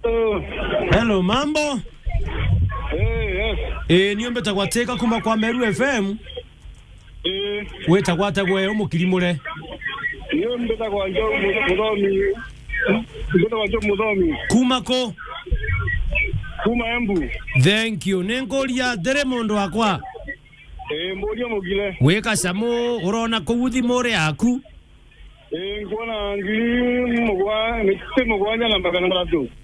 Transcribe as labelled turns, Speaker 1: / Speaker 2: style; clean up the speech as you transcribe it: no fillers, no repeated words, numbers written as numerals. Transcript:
Speaker 1: Hello, mambo?
Speaker 2: Yes.
Speaker 1: Niombe takwateka kuma kwa Meru FM. Weta kwata gwe umukirimure.
Speaker 2: Niombe takwanja mudomi. Ngoto kwanja mudomi.
Speaker 1: Kumako.
Speaker 2: Kuma Embu.
Speaker 1: Thank you. Nengoria Deremondo akwa.
Speaker 2: Mbodia mugile.
Speaker 1: Weka samo urona kuuthi more yaku.
Speaker 2: Ngona ngiri mugwa, mitse mugwanya na magana 3.